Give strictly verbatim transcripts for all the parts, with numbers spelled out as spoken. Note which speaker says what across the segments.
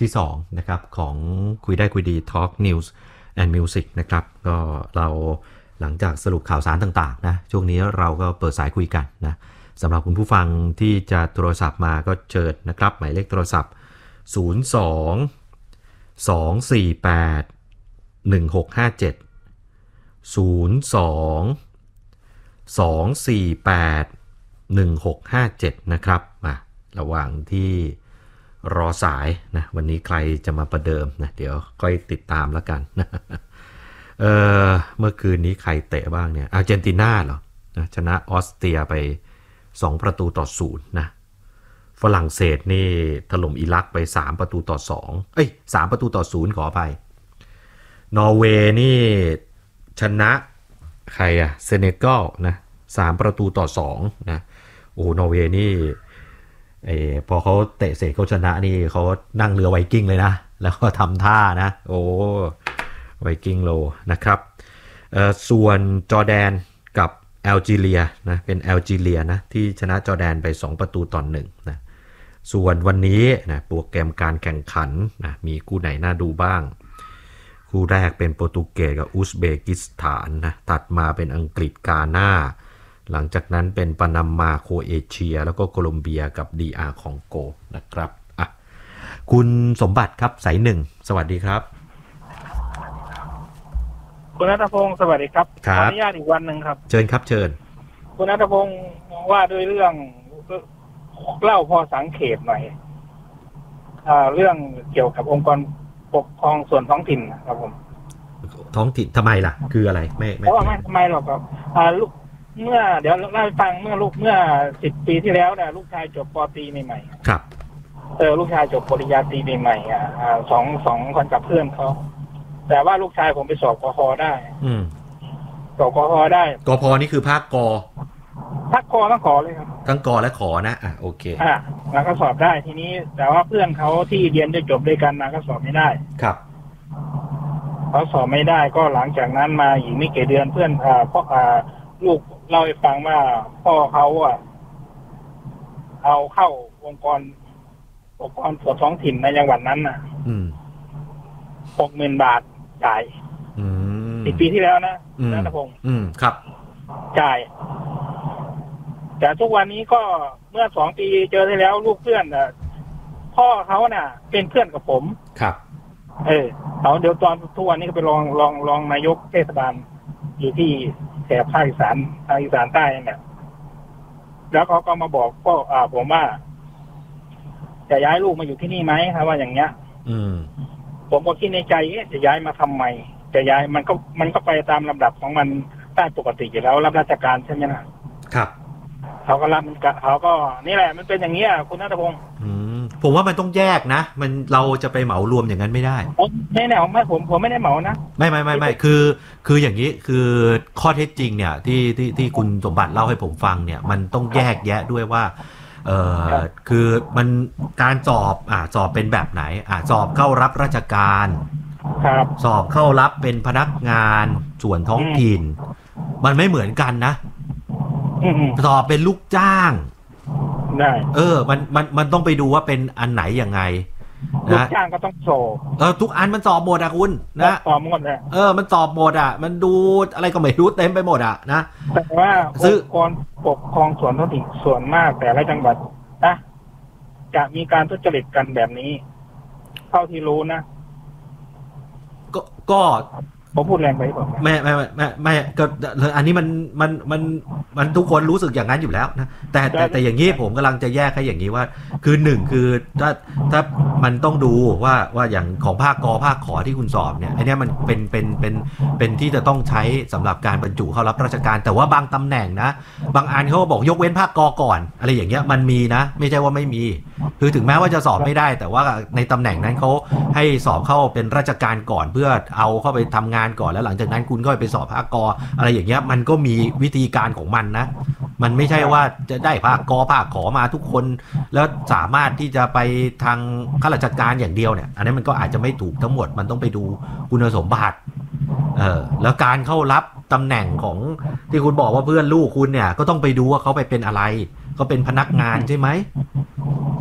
Speaker 1: ที่สองนะครับของคุยได้คุยดี Talk News and Music นะครับก็เราหลังจากสรุปข่าวสารต่างๆนะช่วงนี้เราก็เปิดสายคุยกันนะสำหรับคุณผู้ฟังที่จะโทรศัพท์มาก็เชิญนะครับหมายเลขโทรศัพท์ศูนย์ สอง สอง สี่ แปด หนึ่ง หก ห้า เจ็ด ศูนย์ สอง สอง สี่ แปด หนึ่ง หก ห้า เจ็ดนะครับมาระหว่างที่รอสายนะวันนี้ใครจะมาประเดิมนะเดี๋ยวค่อยติดตามแล้วกันนะเออเมื่อคืนนี้ใครเตะบ้างเนี่ยอาร์เจนตินาเหรอนะชนะออสเตรียไปสองประตูต่อศูนย์นะฝรั่งเศสนี่ถล่มอิรักไปสามประตูต่อสองเอ้ยสามประตูต่อศูนย์ขออภัยนอร์เวย์นี่ชนะใครอะเซเนกัลนะสามประตูต่อสองนะโอ้นอร์เวย์นี่เออพอเขาเตะเสร็จเขาชนะนี่เขานั่งเรือไวกิ้งเลยนะแล้วก็ทำท่านะโอ้ไวกิ้งโลนะครับเอ่อส่วนจอร์แดนกับแอลจีเรียนะเป็นแอลจีเรียนะที่ชนะจอร์แดนไปสองประตูต่อหนึ่งนะส่วนวันนี้นะโปรแกรมการแข่งขันนะมีคู่ไหนน่าดูบ้างคู่แรกเป็นโปรตุเกสกับอุซเบกิสถานนะตัดมาเป็นอังกฤษกาน่าหลังจากนั้นเป็นปานามาโครเอเชียแล้วก็โคลอมเบียกับ ดี อาร์ คองโกนะครับอ่ะคุณสมบัติครับสายหนึ่งสวัสดีครับ
Speaker 2: คุณณัฐพงศ์สวัสดีครับขออนุญาตอีกวันหนึ่งครับ
Speaker 1: เชิญครับเชิญ
Speaker 2: คุณณัฐพงศ์ว่าด้วยเรื่องเล่าพอสังเขปหน่อยอ่าเรื่องเกี่ยวกับองค์กรปกครองส่วนท้องถิ่นครับผม
Speaker 1: ท้องถิ่นทำไมล่ะคืออะไรไม่
Speaker 2: ไม่เพราะว่าไม่ทำไมหรอกครับอ่าลูกเมื่อเดี๋ยวเล่าให้ฟังเมื่อลูกเมื่อสิบปีที่แล้วเนี่ยลูกชายจบป.ตรีใหม่ๆ
Speaker 1: ครับ
Speaker 2: เออลูกชายจบปริญญาตรีใหม่ๆอ่าสองสองคนกับเพื่อนเขาแต่ว่าลูกชายผมไปสอบกพ.ได้
Speaker 1: อืม
Speaker 2: สอบกพ.ได้
Speaker 1: กพ.นี่คือภาคก.
Speaker 2: ภาคก.ต้องขอเลยครับ
Speaker 1: ทั้งก.และขอนะอ่ะโอเค
Speaker 2: อ่าแล้วก็สอบได้ทีนี้แต่ว่าเพื่อนเขาที่เรียนได้จบด้วยกันมาก็สอบไม่ได้
Speaker 1: ครับ
Speaker 2: เขาสอบไม่ได้ก็หลังจากนั้นมาอีกไม่กี่เดือนเพื่อนอ่าพ่ออ่าลูกเล่าให้ฟังว่าพ่อเขาอ่ะเอาเข้าองค์กรองค์กรส่วนท้องถิ่นในจังหวัดนั้นน่ะ
Speaker 1: อืม
Speaker 2: หกหมื่นบาทจ่าย
Speaker 1: อืม
Speaker 2: สิบปีที่แล้วนะณัฐพงศ์
Speaker 1: อืมครับ
Speaker 2: จ่ายแต่ทุกวันนี้ก็เมื่อสองปีเจอได้แล้วลูกเพื่อนอ่ะพ่อเขาน่ะเป็นเพื่อนกับผม
Speaker 1: ครับ
Speaker 2: เออเขาเดี๋ยวตอนทุกวันนี้ก็ไปรองรองรองนายกเทศบาลอยู่ที่แถบภาคอีสานภาคอีสานใต้เนี่ยแล้วเขาก็มาบอกพ่ออ่าผมว่าจะย้ายลูกมาอยู่ที่นี่ไหมครับว่าอย่างเงี้ย
Speaker 1: อืม
Speaker 2: ผมก็คิดในใจจะย้ายมาทำไมจะย้ายมันก็มันก็ไปตามลำดับของมันใต้ปกติอยู่แล้วรับราชการใช่ไหมนะครับเขาก็รับเขาก็นี่แหละมันเป็นอย่างเงี้ยคุณณัฐพงศ์
Speaker 1: อืมผมว่ามันต้องแยกนะมันเราจะไปเหมารวมอย่างนั้นไม่ได้
Speaker 2: ไม่แน่ไม่ผมผมไม่ได้เหมานะ
Speaker 1: ไม่ไม่ไม่ไม่คือคืออย่างนี้คือข้อเท็จจริงเนี่ยที่ที่ที่คุณสมบัติเล่าให้ผมฟังเนี่ยมันต้องแยกแยะด้วยว่าเอ่อคือมันการสอบอ่าสอบเป็นแบบไหนอ่าสอบเข้ารับราชการ
Speaker 2: ครับ
Speaker 1: สอบเข้ารับเป็นพนักงานส่วนท้องถิ่นมันไม่เหมือนกันนะสอบเป็นลูกจ้าง
Speaker 2: ได้
Speaker 1: เออมันมันมันต้องไปดูว่าเป็นอันไหนยังไง
Speaker 2: ลูกจ้างก็ต้องสอบ
Speaker 1: เออทุกอันมันสอบหมดอะคุณนะ
Speaker 2: สอบหมดเลย
Speaker 1: เออมันสอบหมดอะมันดูอะไรก็ไม่รู้เต็มไปหมดอะนะ
Speaker 2: แต่ว่าองค์กรปกครองส่วนท้องถิ่นส่วนมากแต่ละจังหวัดนะจะมีการทุจริตกันแบบนี้เท่าที่รู้นะ
Speaker 1: ก็ก็
Speaker 2: ผมพูดแรงไปป่ะ
Speaker 1: ไม่ไม่ไม่ไม่ก็อันนี้มันมันมันมันทุกคนรู้สึกอย่างนั้นอยู่แล้วนะแต่แต่แต่อย่างนี้ผมกำลังจะแยกให้อย่างนี้ว่าคือหนึ่งคือถ้าถ้ามันต้องดูว่าว่าอย่างของภาคกภาคขอที่คุณสอบเนี่ยอันนี้มันเป็นเป็นเป็นเป็นที่จะต้องใช้สำหรับการบรรจุเข้ารับราชการแต่ว่าบางตำแหน่งนะบางอันเขาบอกยกเว้นภาคกก่อนอะไรอย่างเงี้ยมันมีนะไม่ใช่ว่าไม่มีคือถึงแม้ว่าจะสอบไม่ได้แต่ว่าในตำแหน่งนั้นเขาให้สอบเข้าเป็นราชการก่อนเพื่อเอาเข้าไปทำงานก่อนแล้วหลังจากนั้นคุณก็ไปสอบภาคกอะไรอย่างเงี้ยมันก็มีวิธีการของมันนะมันไม่ใช่ว่าจะได้ภาคกภาคขอมาทุกคนแล้วสามารถที่จะไปทางข้าราชการอย่างเดียวเนี่ยอันนี้มันก็อาจจะไม่ถูกทั้งหมดมันต้องไปดูคุณสมบัติเออแล้วการเข้ารับตำแหน่งของที่คุณบอกว่าเพื่อนลูกคุณเนี่ยก็ต้องไปดูว่าเขาไปเป็นอะไรเขาเป็นพนักงานใช่ไหม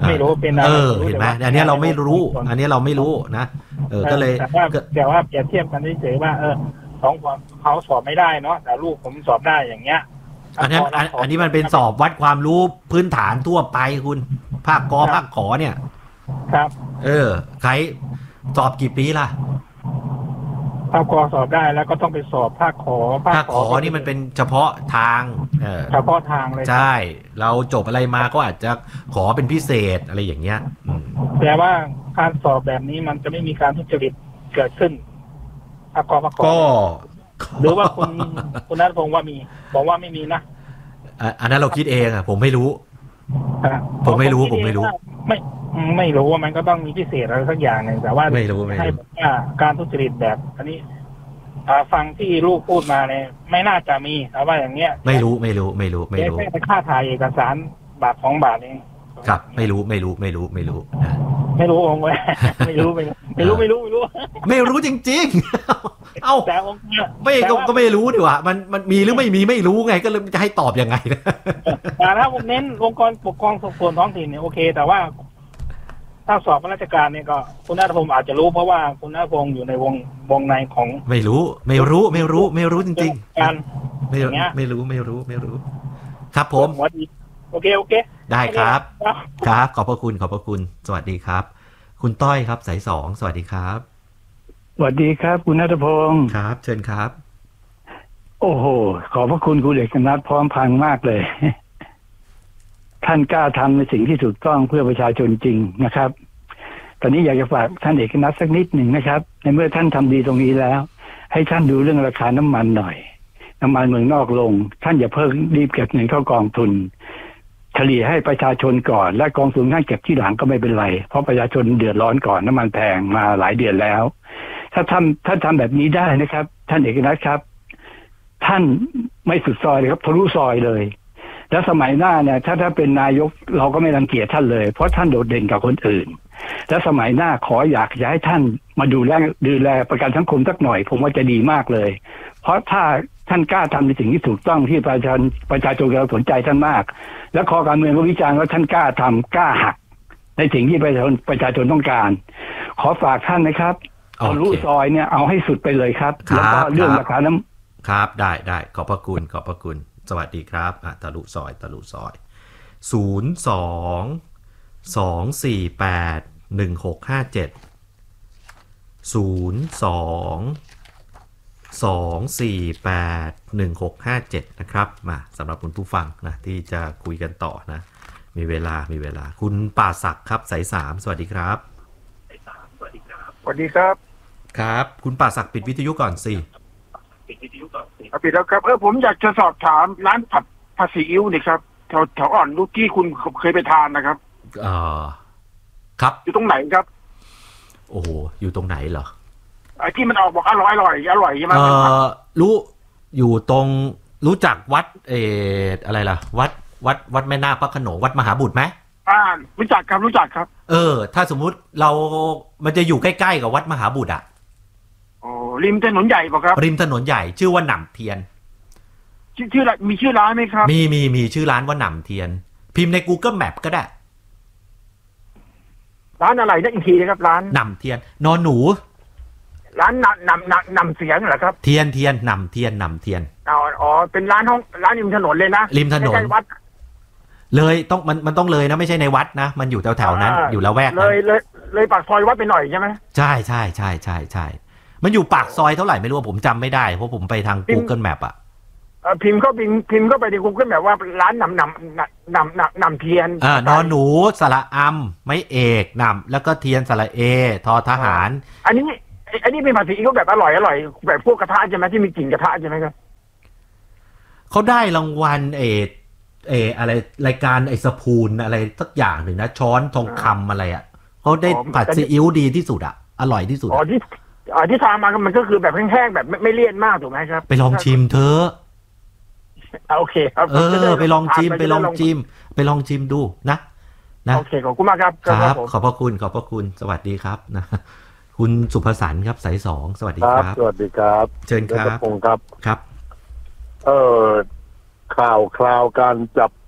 Speaker 2: ไม่รู้เป็นอะไร
Speaker 1: เออเห็นไหมอันนี้เราไม่รู้อันนี้เราไม่รู้นะเออก็เลย
Speaker 2: แต่ว่าแต่ว่าเปรียบเทียบกันเฉยๆว่าเออของเขาสอบไม่ได้เนาะแต่ลูกผมสอบได้อย่างเงี้ย
Speaker 1: อันนี้อันนี้มันเป็นสอบวัดความรู้พื้นฐานทั่วไปคุณภาคกอภาคขอเนี่ย
Speaker 2: ครับ
Speaker 1: เออใครสอบกี่ปีล่ะ
Speaker 2: ภาคกอสอบได้แล้วก็ต้องไปสอบภาคขอ
Speaker 1: ภาคขอนี่มันเป็นเฉพาะทางเออ
Speaker 2: เฉพาะทางเลย
Speaker 1: ใช่เราจบอะไรมาก็อาจจะขอเป็นพิเศษอะไรอย่างเงี้ย
Speaker 2: แต่ว่าการสอบแบบนี้มันจะไม่มีการทุจริตเกิดขึ้นภาคกอภาคขอ
Speaker 1: ก็
Speaker 2: หรือว่าคุณคุณนัทพงศ์ว่ามีบอกว่าไม่มีนะ
Speaker 1: อันนั้นเราคิดเองอ่ะผมไม่รู้ผมไม่รู้ผมไม่รู้
Speaker 2: ไม่ไม่รู้ว่ามันก็ต้องมีพิเศษอะไรสักอย่างหนึ่งแต่ว่า
Speaker 1: ไม่รู้ไม่รู้
Speaker 2: ว่าการทุจริตแบบอันนี้ฟังที่ลูกพูดมาเนี่ยไม่น่าจะมีแต่ว่าอย่างเงี้ย
Speaker 1: ไม่รู้ไม่รู้ไม่รู้ไม่รู้
Speaker 2: แค่ค่าถ่ายเอกสารบาทสองบาทเอง
Speaker 1: ครับไม่รู้ไม่รู้ไม่รู้ไม่รู้
Speaker 2: ไม่รู้องค์เลยไม่รู้ไม่รู้ไม่รู้ไม่รู้ไม่รู้
Speaker 1: ไม่รู้จริงๆเอ้า
Speaker 2: แต่องค์
Speaker 1: ไม่ก็ไม่รู้ดีกว่ามันมันมีหรือไม่มีไม่รู้ไงก็เลยจะให้ตอบยังไงนะ
Speaker 2: แต่ถ้าผมเน้นองค์กรปกครองส่วนท้องถิ่นเนี่ยโอเคแต่ว่าถ้าสอบราชการเนี่ยก็คุณณัฐพงศ์อาจจะรู้เพราะว่าคุณณัฐพงศ์อยู่ในวงวงในของ
Speaker 1: ไม่รู้ไม่รู้ไม่รู้ไม่รู้จริง
Speaker 2: ๆการ
Speaker 1: ไม่รู้ไม่รู้ไม่รู้ไม่รู้ครับผม
Speaker 2: โอเคโอเค
Speaker 1: ได้ครับครับขอบพระคุณขอบพระคุณสวัสดีครับคุณต้อยครับสายสองสวัสดีครับ
Speaker 3: สวัสดีครับคุณณัฐพงศ์
Speaker 1: ครับเชิญครับ
Speaker 3: โอ้โหขอบพระคุณคุณเอกนัทพร้อมพังมากเลยท่านกล้าทำในสิ่งที่ถูกต้องเพื่อประชาชนจริงนะครับตอนนี้อยากจะฝากท่านเอกนัทสักนิดหนึ่งนะครับในเมื่อท่านทำดีตรงนี้แล้วให้ท่านดูเรื่องราคาน้ำมันหน่อยน้ำมันเมืองนอกลงท่านอย่าเพิ่งรีบเก็บเงินเข้ากองทุนเฉลี่ยให้ประชาชนก่อนและกองทุนท่านเก็บที่หลังก็ไม่เป็นไรเพราะประชาชนเดือดร้อนก่อนน้ำมันแพงมาหลายเดือนแล้วถ้าทำถ้าทำแบบนี้ได้นะครับท่านเอกนัทครับท่านไม่สุดซอยเลยครับทะลุซอยเลยแล้วสมัยหน้าเนี่ยถ้าถ้าเป็นนายกเราก็ไม่รังเกียจท่านเลยเพราะท่านโดดเด่นกว่าคนอื่นแล้วสมัยหน้าขออยากจะให้ท่านมาดูแลดูแลประกันสังคมสักหน่อยผมว่าจะดีมากเลยเพราะถ้าท่านกล้าทำในสิ่งที่ถูกต้องที่ประชาชนประชาชนเราสนใจท่านมากแล้วคอการเมืองก็วิจารณ์ว่าท่านกล้าทำกล้าหักในสิ่งที่ประชาชนประชาชนต้องการขอฝากท่านนะครับทะลุซอยเนี่ยเอาให้สุดไปเลยครับแล้วก็เรื่องราคาน้
Speaker 1: ำครับได้ได้ขอบพระคุณขอบพระคุณสวัสดีครับอ่ะทะลุซอยทะลุซอยศูนย์สองสองสี่แปดหนึ่งหกห้าเจ็ดศูนย์สองสองสี่แปดหนึ่งหกห้าเจ็ดนะครับมาสำหรับคุณผู้ฟังนะที่จะคุยกันต่อนะมีเวลามีเวลาคุณป่าศักดิ์ครับสายสามสวัสดีครับ
Speaker 2: สวัสดีครับสวัสดีครับ
Speaker 1: ครับคุณป่าศักดิ์ปิดวิทยุก่อนสิ
Speaker 2: ปิดวิทยุก่อนสิปิดแล้วครับเออผมอยากจะสอบถามร้านผัดผัดซีอิ๊วนี่ครับแถวแถวอ่อนลูกที่คุณเคยไปทานนะครับ
Speaker 1: เอ่อครับ
Speaker 2: อยู่ตรงไหนครับ
Speaker 1: โอ้โหอยู่ตรงไหนเหรอ
Speaker 2: ไอ้ที่มันออกบอกอร่อยอร่อยอร่อยใช่ไหม
Speaker 1: เออรู้อยู่ตรงรู้จักวัดเอออะไรล่ะวัดวัดวัดแม่นาคพระโขนงวัดมหาบุตรไหม
Speaker 2: อ่ารู้จักครับรู้จักครับ
Speaker 1: เออถ้าสมมุติเรามันจะอยู่ใกล้ๆกับวัดมหาบุตรอ่ะ
Speaker 2: โอ้ริมถนนใหญ่ป่ะครับ
Speaker 1: ริมถนนใหญ่ชื่อว่าหนำเทียน
Speaker 2: ชื่อชื่อมีชื่อร้านไหมครับ
Speaker 1: มีมีมีชื่อร้านว่าหนำเทียนพิมพ์ใน Google Map ก็ได้
Speaker 2: ร้านอะไรนะอีกทีนะครับร้าน
Speaker 1: หนำเทียนนอนหนู
Speaker 2: ร้านนำนำนำนำเสียงเหรอครับ
Speaker 1: เทียนเทียนนำเทียนนำเทียน
Speaker 2: อ๋ออ๋อเป็นร้านห้องร้านริมถนนเลยนะ
Speaker 1: ริมถนน
Speaker 2: วัด
Speaker 1: เลยต้องมันมันต้องเลยนะไม่ใช่ในวัดนะมันอยู่แถวๆนั้นอยู่ละแวก
Speaker 2: เลยเลยเลยปากซอยวัดไปหน่อยใช่ไหม
Speaker 1: ใช่ใช่ใช่ใช่ใช่มันอยู่ปากซอยเท่าไหร่ไม่รู้ผมจำไม่ได้เพราะผมไปทาง Google Map อ่ะ
Speaker 2: พิมพ์ก็พิมพ์พิมพ์ก็ไปใน Google Map ว่าร้านนำนำนำนำนำเทียน
Speaker 1: อ่านอนหนูสระอัมไม่เอกนำแล้วก็เทียนสระเอทอทหาร
Speaker 2: อันนี้อันนี้เป็นผัดซีอิ๊วแบบอร่อยอร่อยแบบพวกกระทะใช่ไหมที่มีกลิ่นกระทะใช่ไหมครับ
Speaker 1: เขาได้รางวัลเอเออะไรรายการไอสปูนอะไรสักอย่างหนึ่งนะช้อนทองคำอะไรอ่ะเขาได้ผัดซีอิ๊วดีที่สุดอ่ะอร่อยที่สุด
Speaker 2: อ๋อที่อ๋อที่ทานมามันก็คือแบบแห้งๆแบบไม่เลี่ยนมากถูกไหมครับ
Speaker 1: ไปลองชิมเถอะ
Speaker 2: โอเคครับ
Speaker 1: เออไปลองชิมไปลองชิมไปลองชิมดูนะนะ
Speaker 2: โอเคขอบคุณมากครับ
Speaker 1: ครับขอบพระคุณขอบพระคุณสวัสดีครับนะคุณสุภสันต์ครับสายสองสวัสดีครับ
Speaker 4: สวัสดีครับ
Speaker 1: เชิญครับ
Speaker 4: ครับ
Speaker 1: ครับ
Speaker 4: เอ่อข่าวคราวการจับ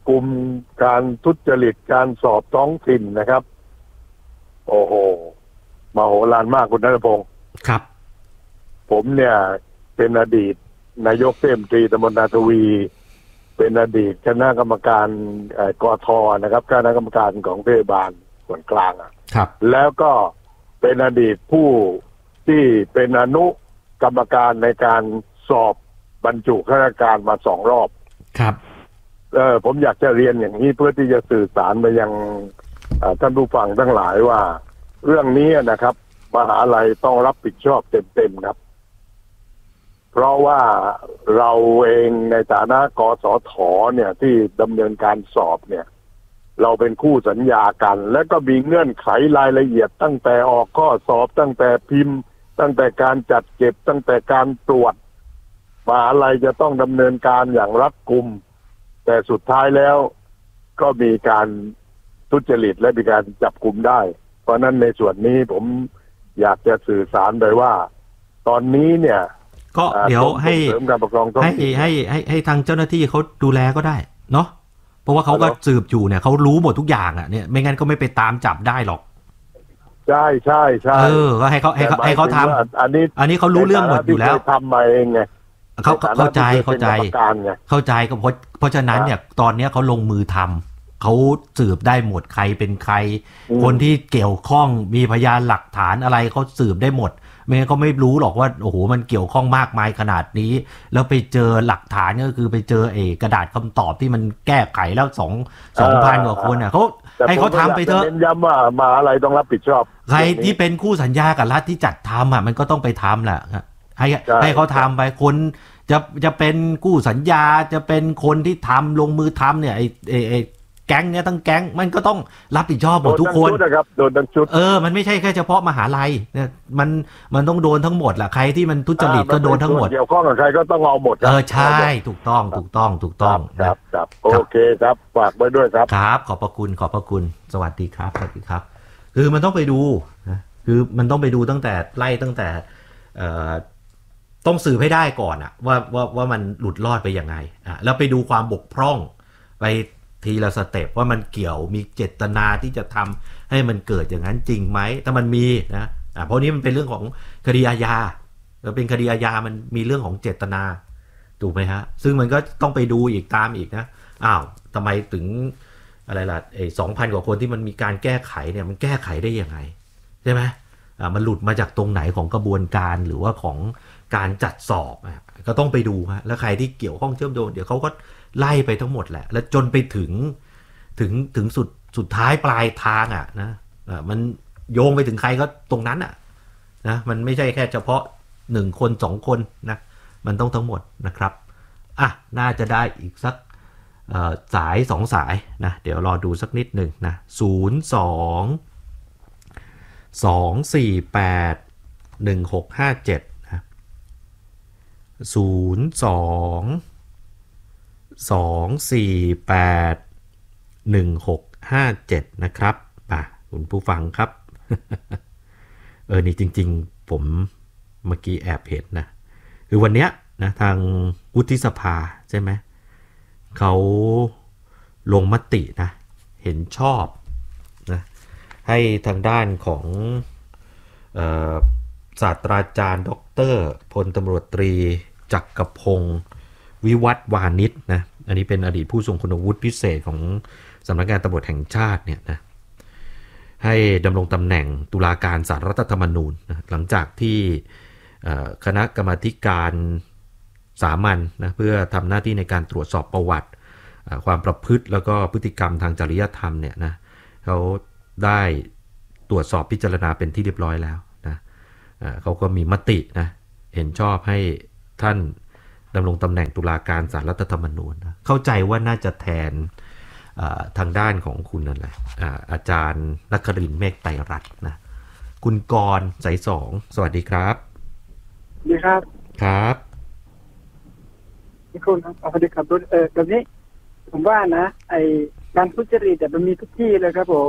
Speaker 4: กลุ่มการทุจริตการสอบท้องถิ่นนะครับ โอ้โหมโหฬารมากคุณณัฐพงศ์
Speaker 1: ครับ
Speaker 4: ผมเนี่ยเป็นอดีตนายกเทศมนตรีตำบลนาทวีเป็นอดีตคณะกรรมการกทนะครับคณะกรรมการของเทศบาลส่วนกลางอ่ะ
Speaker 1: ครับ
Speaker 4: แล้วก็เป็นอดีตผู้ที่เป็นอนุกรรมการในการสอบบรรจุข้าราชการมาสองรอบ
Speaker 1: ครับ
Speaker 4: เออผมอยากจะเรียนอย่างนี้เพื่อที่จะสื่อสารไปยังท่านผู้ฟังทั้งหลายว่าเรื่องนี้นะครับมหาลัยต้องรับผิดชอบเต็มๆครับเพราะว่าเราเองในฐานะกสทเนี่ยที่ดำเนินการสอบเนี่ยเราเป็นคู่สัญญากันและก็มีเงื่อนไขรายละเอียดตั้งแต่ออกข้อสอบตั้งแต่พิมพ์ตั้งแต่การจัดเก็บตั้งแต่การตรวจมหาลัยจะต้องดำเนินการอย่างรัดกุมแต่สุดท้ายแล้วก็มีการทุจริตและมีการจับกุมได้เพราะนั้นในส่วนนี้ผมอยากจะสื่อสารไปว่าตอนนี้เนี่ย
Speaker 1: ก็เดี๋ยวให้ให้ให้ให้ให้ทางเจ้าหน้าที่เขาดูแลก็ได้เนาะเพราะว่าเขาก็สืบอยู่เนี่ยเขารู้หมดทุกอย่างอ่ะเนี่ยไม่งั้นก็ไม่ไปตามจับได้หรอก
Speaker 4: ใช่ใช่ใช่
Speaker 1: เออก็ให้เขาให้เขาให้เขาทำ
Speaker 4: อันนี้
Speaker 1: อันนี้เขารู้เรื่องหมดอยู่แล้ว
Speaker 4: ทำมาเองไง
Speaker 1: เขาเข้าใจเข้าใจเข้าใจก็เพราะเพราะฉะนั้นเนี่ยตอนนี้เขาลงมือทำเขาสืบได้หมดใครเป็นใครคนที่เกี่ยวข้องมีพยานหลักฐานอะไรเขาสืบได้หมดไม่งั้นเขาไม่รู้หรอกว่าโอ้โหมันเกี่ยวข้องมากมายขนาดนี้แล้วไปเจอหลักฐานก็คือไปเจอเอกระดาษคำตอบที่มันแก้ไขแล้วสองสองพันกว่าคนเนี่ยเขาให้เขาทำไปเถอะ
Speaker 4: เน้นย้ำว่ามาอะไรต้องรับผิดชอบ
Speaker 1: ใครที่เป็นคู่สัญญากับรัฐที่จัดทำอ่ะมันก็ต้องไปทำแหละให้ให้เขาทำไปคนจะจะเป็นกู้สัญญาจะเป็นคนที่ทำลงมือทำเนี่ยไอ้ไอ้แก๊งเนี้ยทั้งแก๊งมันก็ต้องรับผิดชอบหมดทุกคน
Speaker 4: นะครับโดนทั้งชุด
Speaker 1: เออมันไม่ใช่แค่เฉพาะมหาลัยเนี่ยมันมันต้องโดนทั้งหมดแหละใครที่มันทุจริตก็โดนทั้งหมด
Speaker 4: เกี่ยวข้องกับใครก็ต้องเอาหมด
Speaker 1: เออใช่ถูกต้องถูกต้องถูกต้อง
Speaker 4: ครับครับโอเคครับฝากไว้ด้วยครับ
Speaker 1: ครับขอบพระคุณขอบพระคุณสวัสดีครับสวัสดีครับคือมันต้องไปดูนะคือมันต้องไปดูตั้งแต่ไล่ตั้งแต่เอ่อต้องสืบให้ได้ก่อนอะว่าว่าว่ามันหลุดรอดไปยังไงอ่ะแล้วไปดูความบกพร่องไปทีละสเต็ปว่ามันเกี่ยวมีเจตนาที่จะทำให้มันเกิดอย่างนั้นจริงไหมถ้ามันมีนะอ่ะเพราะนี้มันเป็นเรื่องของคดีอาญาแล้วเป็นคดีอาญามันมีเรื่องของเจตนาถูกไหมฮะซึ่งมันก็ต้องไปดูอีกตามอีกนะอ้าวทำไมถึงอะไรล่ะไอ้สองพันกว่าคนที่มันมีการแก้ไขเนี่ยมันแก้ไขได้ยังไงใช่ไหมอ่ามันหลุดมาจากตรงไหนของกระบวนการหรือว่าของการจัดสอบอ่ะก็ต้องไปดูฮะแล้วใครที่เกี่ยวข้องเชื่อมโยงเดี๋ยวเขาก็ไล่ไปทั้งหมดแหละแล้วจนไปถึงถึงถึงสุดสุดท้ายปลายทางอ่ะนะอ่ะมันโยงไปถึงใครก็ตรงนั้นอ่ะนะมันไม่ใช่แค่เฉพาะหนึ่งคนสองคนนะมันต้องทั้งหมดนะครับอ่ะน่าจะได้อีกสักสายสองสายนะเดี๋ยวรอดูสักนิดหนึ่งนะศูนย์สองสองสี่แปดหนึ่งหกห้าเจ็ดนะศูนย์สองสองสี่แปดหนึ่งหกห้าเจ็ดนะครับป่ะคุณผู้ฟังครับ เออนี่จริงๆผมเมื่อกี้แอบเห็นนะคือวันเนี้ยนะทางวุฒิสภาใช่ไหมเขาลงมตินะเห็นชอบนะให้ทางด้านของเอ่อศาสตราจารย์ดรพลตำรวจตรีจักรพงศ์วิวัฒน์วานิชนะอันนี้เป็นอดีตผู้ทรงคุณวุฒิพิเศษของสำนักงานตำรวจแห่งชาติเนี่ยนะให้ดำรงตำแหน่งตุลาการศาลรัฐธรรมนูญนะหลังจากที่คณะกรรมาธิการสามัญนะเพื่อทำหน้าที่ในการตรวจสอบประวัติความประพฤติแล้วก็พฤติกรรมทางจริยธรรมเนี่ยนะเขาได้ตรวจสอบพิจารณาเป็นที่เรียบร้อยแล้วนะเขาก็มีมตินะเห็นชอบให้ท่านดำรงตำแหน่งตุลาการศาลรัฐธรรมนูญนะเข้าใจว่าน่าจะแทนทางด้านของคุณนั่นแหละอาจารย์นครินทร์เมฆไตรรัตน์นะคุณกรณ์สายสองสวัสดีครับ
Speaker 5: สวัสดีครับ
Speaker 1: ครับ
Speaker 5: พี่คุณครับสวัสดีครับเออแบบนี้ผมว่านะไอการทุจริตแต่มันมีทุกที่เลยครับผม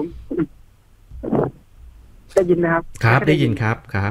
Speaker 5: ได้ยินไหมครับ
Speaker 1: ครับได้ยินครับครับ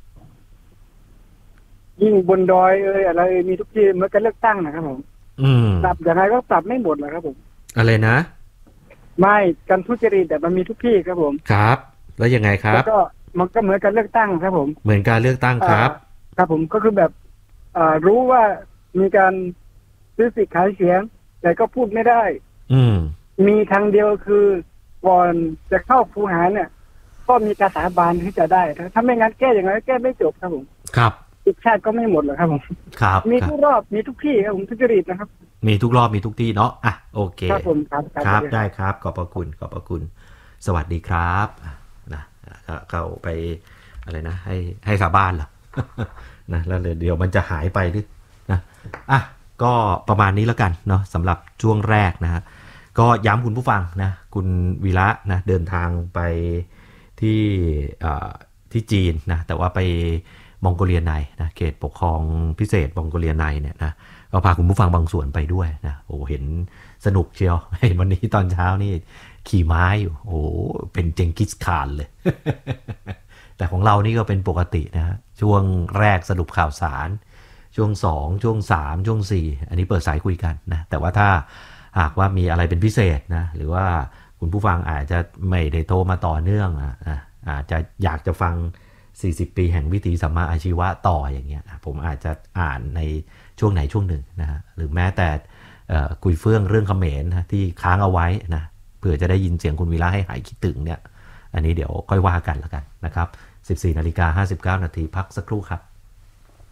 Speaker 5: ยิ่งบนดอยเอ่ยอะไรมีทุกที่เหมือนกันเลือกตั้งนะครับผมปรับอย่างไรก็ปรับไม่หมดเลยครับผม
Speaker 1: อะไรนะ
Speaker 5: ไม่การทุจริตแต่มันมีทุกที่ครับผม
Speaker 1: ครับแล้วยังไงครับ
Speaker 5: แล้วก็มันก็เหมือนการเลือกตั้งครับผม
Speaker 1: เหมือนการเลือกตั้งครับ
Speaker 5: ครับผมก็คือแบบรู้ว่ามีการซื้อสิทธิ์ขายเสียงแต่ก็พูดไม่ได้
Speaker 1: อืม
Speaker 5: มีทางเดียวคือก่อนจะเข้าคูหาเนี่ยก็มีการสาบานที่จะได้ถ้าไม่งั้นแก้อย่างไรแก้ไม่จบครับผม
Speaker 1: ครับ
Speaker 5: อีกชาติก็ไม่หมดหรอกครับผม
Speaker 1: ครับ
Speaker 5: มีทุกรอบมีทุกที่ครับผมทุจริตนะครับ
Speaker 1: มีทุกรอบมีทุกที่เนาะอ่ะโอเค
Speaker 5: ครับผมครับ
Speaker 1: ครับได้ครับขอบพระคุณขอบพระคุณสวัสดีครับนะเข้าไปอะไรนะให้ให้สาบานเหรอนะแล้วเดี๋ยวมันจะหายไปหรือนะอ่ะก็ประมาณนี้แล้วกันเนาะสำหรับช่วงแรกนะฮะก็ย้ำคุณผู้ฟังนะคุณวีระนะเดินทางไปที่ที่จีนนะแต่ว่าไปมองโกเลียในนะเขตปกครองพิเศษมองโกเลียในเนี่ยนะก็พาคุณผู้ฟังบางส่วนไปด้วยนะโอ้เห็นสนุกเชียววันนี้ตอนเช้านี่ขี่ม้าอยู่โอ้เป็นเจงกิสข่านเลย แต่ของเรานี่ก็เป็นปกตินะช่วงแรกสรุปข่าวสารช่วงสองช่วงสามช่วงสี่อันนี้เปิดสายคุยกันนะแต่ว่าถ้าหากว่ามีอะไรเป็นพิเศษนะหรือว่าคุณผู้ฟังอาจจะไม่ได้โทรมาต่อเนื่องอ่ะอาจจะอยากจะฟังสี่สิบปีแห่งวิถีสัมมาอาชีวะต่ออย่างเงี้ยผมอาจจะอ่านในช่วงไหนช่วงหนึ่งนะฮะหรือแม้แต่คุยเฟื่องเรื่องเขมรนะที่ค้างเอาไว้นะเพื่อจะได้ยินเสียงคุณวีระให้หายคิดถึงเนี่ยอันนี้เดี๋ยวค่อยว่ากันแล้วกันนะครับสิบสี่นาฬิกาห้าสิบเก้านาทีพักสักครู่ครับ